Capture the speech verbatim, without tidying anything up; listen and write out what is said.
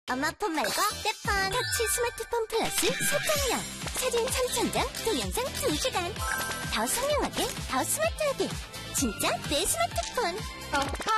엄마 폰 말고 내 폰. 터치 스마트폰 플러스 설정력. 사진 삼천 장, 동영상 두 시간. 더 선명하게, 더 스마트하게. 진짜 내 스마트폰.